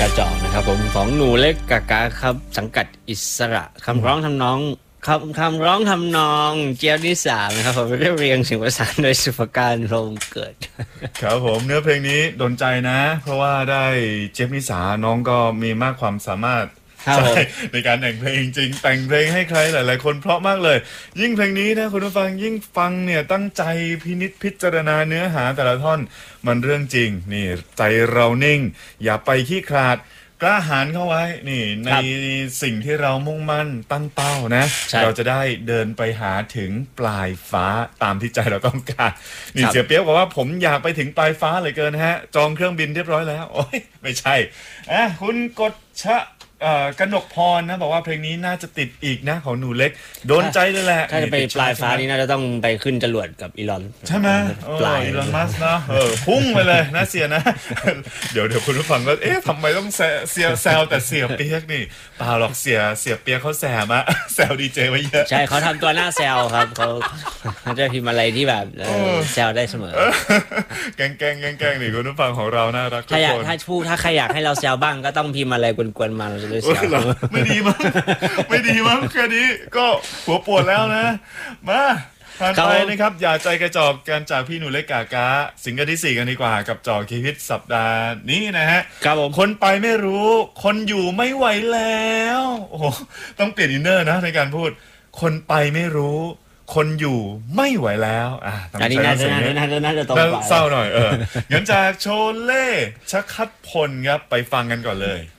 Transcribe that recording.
ระจอกนะครับผมของหนูเล็กกากาครับสังกัดอิสระคำร้องทำนองคำร้องทำนองเจี๊ยบนิสานะครับผมเรียงเสียงประสานโดยสุภการลงเกิดครับผมเนื้อเพลงนี้โดนใจนะเพราะว่าได้เจี๊ยบนิสาน้องก็มีมากความสามารถในการแต่งเพลงจริงแต่งเพลงให้ใครหลายๆคนเพราะมากเลยยิ่งเพลงนี้นะคุณผู้ฟังยิ่งฟังเนี่ยตั้งใจพินิจพิจารณาเนื้อหาแต่ละท่อนมันเรื่องจริงนี่ใจเรานิ่งอย่าไปขี้ขลาดกล้าหาญเข้าไว้นี่ในสิ่งที่เรามุ่งมั่นตั้งเป้านะเราจะได้เดินไปหาถึงปลายฟ้าตามที่ใจเราต้องการนี่เสียเปี๊ยกบอกว่าผมอยากไปถึงปลายฟ้าเลยเกินฮะจองเครื่องบินเรียบร้อยแล้วโอ้ยไม่ใช่คุณกฎชะกนกพรนะบอกว่าเพลงนี้น่าจะติดอีกนะของหนูเล็กโดนใจเลยแหละถ้าจะไปปลายฟ้านี่น่าจะต้องไปขึ้นจรวดกับอีลอนใช่ไหมปลายอีลอนมัสก์นะพุ่งไปเลยนะเสียนะเดี๋ยวคุณผู้ฟังก็ทำไมต้องแซวแต่เสียเปี๊ยกนี่เปล่าหรอกเสียเปี๊ยกเขาแซวมาแซวดีเจไว้เยอะใช่เขาทำตัวหน้าแซวครับเขาจะพิมพ์อะไรที่แบบแซวได้เสมอแกล้งนี่คุณผู้ฟังของเราน่ารักทุกคนถ้าใครอยากให้เราแซวบ้างก็ต้องพิมพ์อะไรกวนๆมาเราจะได้แซวไม่ดีมั้งแค่นี้ก็หัวปวดแล้วนะมาผ่านไปนะครับอย่าใจกระจอกกันจากพี่หนูเล็กกากาสิงเกิลที่4กันดีกว่ากับจอคีฮิตสัปดาห์นี้นะฮะครับผมคนไปไม่รู้คนอยู่ไม่ไหวแล้วโอ้โหต้องเปลี่ยนอินเนอร์นะในการพูดคนไปไม่รู้คนอยู่ไม่ไหวแล้วอันนี้น่าจะตรงไปเศร้าหน่อยงั้นจากโชเล่ชักคัดพลครับไปฟังกันก่อนเลย